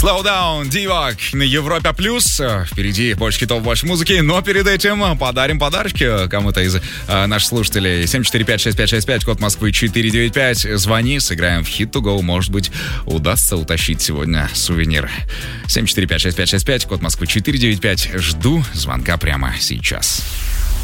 Slow Down, Divok на Европе Плюс. Впереди больше хитов, больше музыки. Но перед этим подарим подарочки кому-то из наших слушателей. 745-6565, код Москвы 495. Звони, сыграем в Hit to Go. Может быть, удастся утащить сегодня сувенир. 745-6565, код Москвы 495. Жду звонка прямо сейчас.